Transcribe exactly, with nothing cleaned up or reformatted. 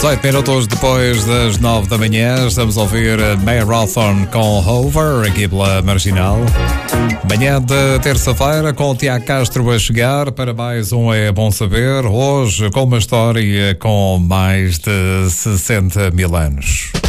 dezoito minutos depois das nove da manhã, estamos a ouvir Marathon com Hover, aqui pela Marginal. Manhã de terça-feira, com o Tiago Castro a chegar para mais um É Bom Saber. Hoje, com uma história com mais de sessenta mil anos.